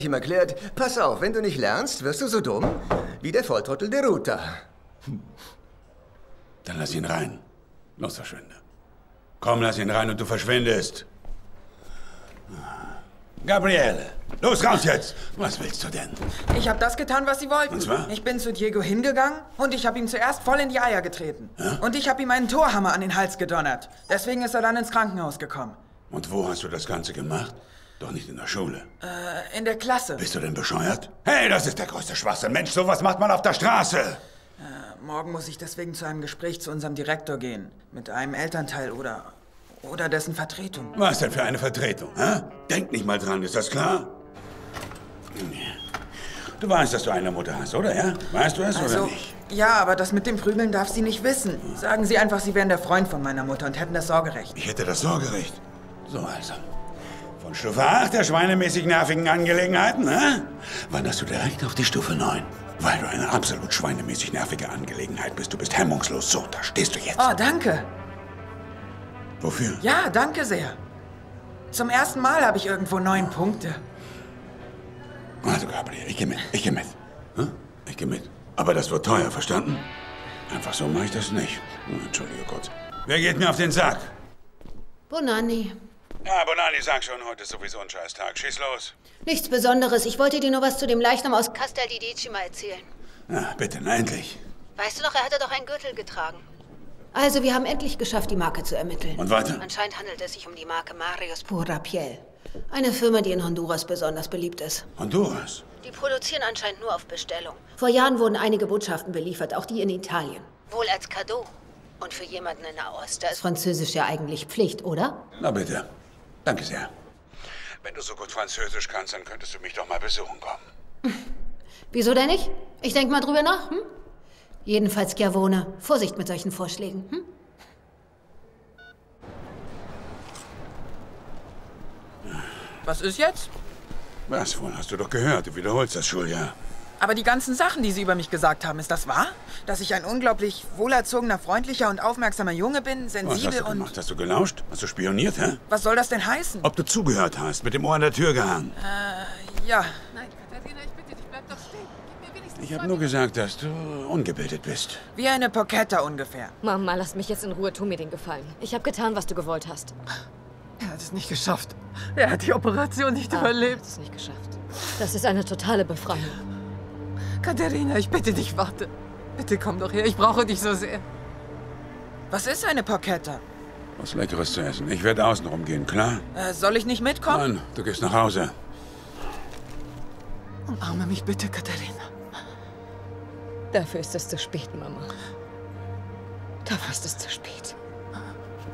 ihm erklärt, pass auf, wenn du nicht lernst, wirst du so dumm wie der Volltrottel der Ruta. Dann lass ihn rein. Los, verschwinde. Komm, lass ihn rein und du verschwindest. Gabriele, los, raus jetzt! Was willst du denn? Ich habe das getan, was Sie wollten. Und zwar? Ich bin zu Diego hingegangen und ich habe ihm zuerst voll in die Eier getreten. Ja? Und ich habe ihm einen Torhammer an den Hals gedonnert. Deswegen ist er dann ins Krankenhaus gekommen. Und wo hast du das Ganze gemacht? Doch nicht in der Schule. In der Klasse. Bist du denn bescheuert? Hey, das ist der größte Schwachsinn. Mensch, sowas macht man auf der Straße. Morgen muss ich deswegen zu einem Gespräch zu unserem Direktor gehen. Mit einem Elternteil oder dessen Vertretung. Was denn für eine Vertretung, hä? Denk nicht mal dran, ist das klar? Du weißt, dass du eine Mutter hast, oder, ja? Weißt du es oder nicht? Ja, aber das mit dem Prügeln darf sie nicht wissen. Sagen Sie einfach, Sie wären der Freund von meiner Mutter und hätten das Sorgerecht. Ich hätte das Sorgerecht. So also. Von Stufe 8 der schweinemäßig nervigen Angelegenheiten, hä? Wanderst du direkt auf die Stufe 9. Weil du eine absolut schweinemäßig nervige Angelegenheit bist. Du bist hemmungslos. So, da stehst du jetzt. Oh, danke. Wofür? Ja, danke sehr. Zum ersten Mal habe ich irgendwo 9 Punkte. Also, Gabriel, ich geh mit. Ich geh mit. Hm? Ich geh mit. Aber das wird teuer, verstanden? Einfach so mache ich das nicht. Entschuldige kurz. Wer geht mir auf den Sack? Bonanni. Ja, Bonanni, sag schon, heute ist sowieso ein Scheißtag. Schieß los. Nichts Besonderes. Ich wollte dir nur was zu dem Leichnam aus Castel di Decima erzählen. Ja, bitte, na endlich. Weißt du noch, er hatte doch einen Gürtel getragen. Also, wir haben endlich geschafft, die Marke zu ermitteln. Und weiter? Anscheinend handelt es sich um die Marke Marius Pura Piel. Eine Firma, die in Honduras besonders beliebt ist. Honduras? Die produzieren anscheinend nur auf Bestellung. Vor Jahren wurden einige Botschaften beliefert, auch die in Italien. Wohl als Cadeau. Und für jemanden in Nahost, da ist Französisch ja eigentlich Pflicht, oder? Na bitte. Danke sehr. Wenn du so gut Französisch kannst, dann könntest du mich doch mal besuchen kommen. Wieso denn nicht? Ich denk mal drüber nach, hm? Jedenfalls, Schiavone, Vorsicht mit solchen Vorschlägen, hm? Was ist jetzt? Was wohl? Hast du doch gehört. Du wiederholst das Schuljahr. Aber die ganzen Sachen, die Sie über mich gesagt haben, ist das wahr? Dass ich ein unglaublich wohlerzogener, freundlicher und aufmerksamer Junge bin, Was sensibel hast du und... gemacht? Hast du gelauscht? Hast du spioniert, hä? Was soll das denn heißen? Ob du zugehört hast, mit dem Ohr an der Tür gehangen. Ja. Nein, Katharina, ich bitte dich, bleib doch stehen. Gib mir wenigstens Ich habe nur gesagt, dass du ungebildet bist. Wie eine Pocetta ungefähr. Mama, lass mich jetzt in Ruhe, tu mir den Gefallen. Ich habe getan, was du gewollt hast. Er hat es nicht geschafft. Er hat die Operation nicht Er überlebt. hat es nicht geschafft. Das ist eine totale Befreiung. Katharina, ich bitte dich, warte. Bitte komm doch her, ich brauche dich so sehr. Was ist eine Pocetta? Was Leckeres zu essen. Ich werde außen rumgehen, klar? Soll ich nicht mitkommen? Nein, du gehst nach Hause. Umarme mich bitte, Katharina. Dafür ist es zu spät, Mama. Dafür ist es zu spät.